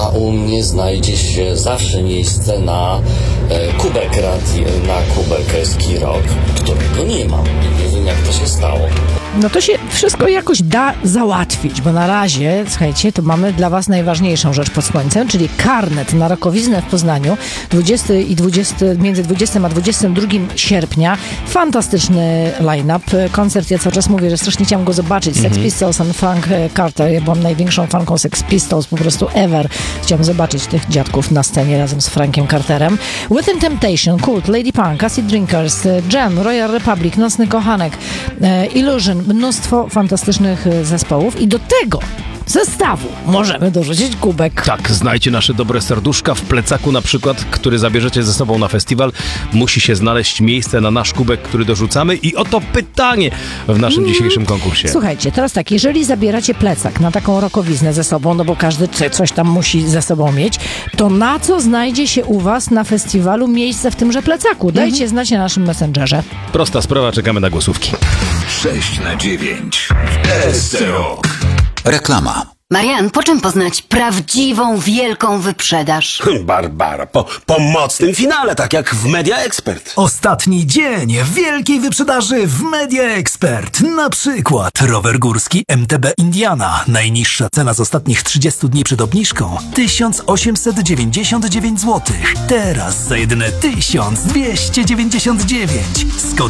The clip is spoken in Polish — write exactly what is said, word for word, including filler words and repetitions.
u mnie znajdzie się zawsze miejsce na e, kubek radi, na kubek Ski Rock, którego nie mam. Nie wiem, jak to się stało. No to się wszystko jakoś da załatwić, bo na razie, słuchajcie, to mamy dla was najważniejszą rzecz pod słońcem, czyli karnet na rokowiznę w Poznaniu dwudziestego i dwudziestego, między dwudziestym a dwudziestym drugim sierpnia. Fantastyczny line-up. Koncert, ja cały czas mówię, że strasznie chciałam go zobaczyć. Sex Mhm. Pistols and Frank Carter. Ja byłam największą fanką Sex Pistols po prostu ever. Chciałam zobaczyć tych dziadków na scenie razem z Frankiem Carterem. Within Temptation, Cult, Lady Punk, Acid Drinkers, Jam, Royal Republic, Nocny Kochanek, Illusion, mnóstwo fantastycznych zespołów i do tego zestawu możemy dorzucić kubek. Tak, znajdzie nasze dobre serduszka w plecaku na przykład, który zabierzecie ze sobą na festiwal. Musi się znaleźć miejsce na nasz kubek, który dorzucamy i oto pytanie w naszym mm. dzisiejszym konkursie. Słuchajcie, teraz tak, jeżeli zabieracie plecak na taką rokowiznę ze sobą, no bo każdy coś tam musi ze sobą mieć, to na co znajdzie się u was na festiwalu miejsce w tymże plecaku? Dajcie mm. znać na naszym Messengerze. Prosta sprawa, czekamy na głosówki. sześć na dziewięć w S C Rock. Reklama. Marian, po czym poznać prawdziwą, wielką wyprzedaż? Barbara, po, po mocnym finale, tak jak w Media Expert. Ostatni dzień wielkiej wyprzedaży w Media Expert. Na przykład rower górski M T B Indiana. Najniższa cena z ostatnich trzydziestu dni przed obniżką tysiąc osiemset dziewięćdziesiąt dziewięć złotych. Teraz za jedyne tysiąc dwieście dziewięćdziesiąt dziewięć. Skoda